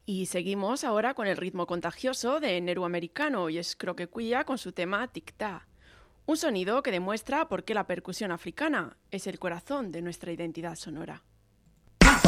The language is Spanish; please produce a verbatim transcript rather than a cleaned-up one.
Y seguimos ahora con el ritmo contagioso de Neru Americano y es Croquequilla con su tema Tic-Tac. Un sonido que demuestra por qué la percusión africana es el corazón de nuestra identidad sonora.